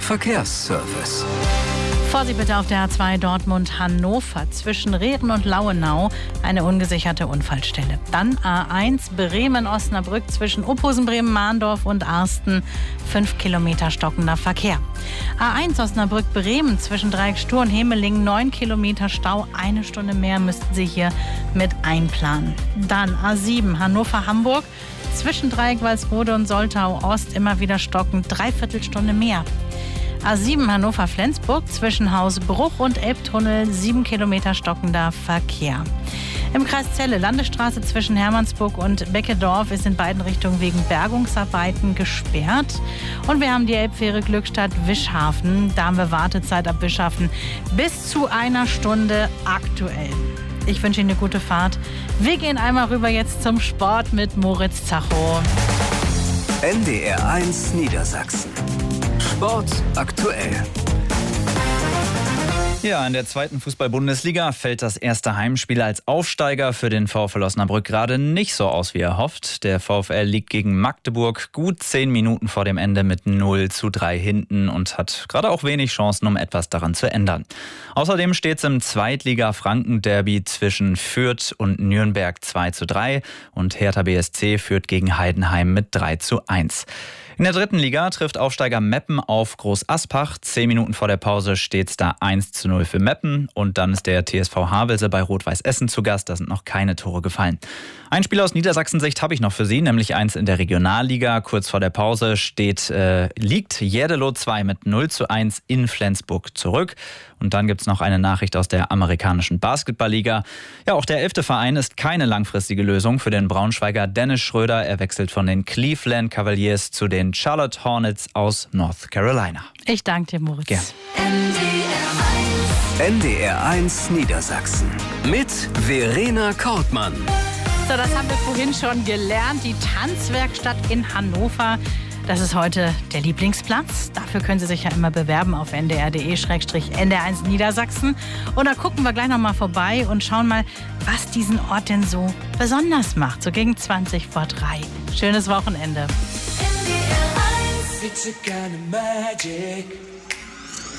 Verkehrsservice. Vorsicht bitte auf der A2 Dortmund-Hannover zwischen Rehren und Lauenau eine ungesicherte Unfallstelle. Dann A1 Bremen-Osnabrück zwischen Uphusen, Bremen-Mahndorf und Arsten 5 Kilometer stockender Verkehr. A1 Osnabrück-Bremen zwischen Dreieckstur und Hemelingen 9 Kilometer Stau. 1 Stunde mehr müssten Sie hier mit einplanen. Dann A7 Hannover-Hamburg zwischen Dreieck Walsrode und Soltau Ost immer wieder stockend 3/4 Stunde mehr. A7 Hannover-Flensburg zwischen Hausbruch und Elbtunnel 7 Kilometer stockender Verkehr. Im Kreis Celle Landesstraße zwischen Hermannsburg und Beckedorf ist in beiden Richtungen wegen Bergungsarbeiten gesperrt. Und wir haben die Elbfähre Glückstadt-Wischhafen. Da haben wir Wartezeit ab Wischhafen bis zu 1 Stunde aktuell. Ich wünsche Ihnen eine gute Fahrt. Wir gehen einmal rüber jetzt zum Sport mit Moritz Zacho. NDR 1 Niedersachsen. Sport aktuell. Ja, in der 2. Fußball-Bundesliga fällt das erste Heimspiel als Aufsteiger für den VfL Osnabrück gerade nicht so aus, wie erhofft. Der VfL liegt gegen Magdeburg gut 10 Minuten vor dem Ende mit 0:3 hinten und hat gerade auch wenig Chancen, um etwas daran zu ändern. Außerdem steht es im Zweitliga-Franken-Derby zwischen Fürth und Nürnberg 2:3 und Hertha BSC führt gegen Heidenheim mit 3:1. In der 3. Liga trifft Aufsteiger Meppen auf Groß Aspach. 10 Minuten vor der Pause steht es da 1:0 für Meppen. Und dann ist der TSV Havelse bei Rot-Weiß Essen zu Gast. Da sind noch keine Tore gefallen. Ein Spiel aus Niedersachsen-Sicht habe ich noch für Sie, nämlich eins in der Regionalliga. Kurz vor der Pause liegt Järdelo 2 mit 0:1 in Flensburg zurück. Und dann gibt es noch eine Nachricht aus der amerikanischen Basketballliga. Ja, auch der 11. Verein ist keine langfristige Lösung für den Braunschweiger Dennis Schröder. Er wechselt von den Cleveland Cavaliers zu den Charlotte Hornets aus North Carolina. Ich danke dir, Moritz. Gerne. NDR 1 Niedersachsen mit Verena Kortmann. So, das haben wir vorhin schon gelernt. Die Tanzwerkstatt in Hannover. Das ist heute der Lieblingsplatz. Dafür können Sie sich ja immer bewerben auf ndr.de/NDR1 Niedersachsen. Und da gucken wir gleich noch mal vorbei und schauen mal, was diesen Ort denn so besonders macht. So gegen 3:20. Schönes Wochenende. It's a kind of magic.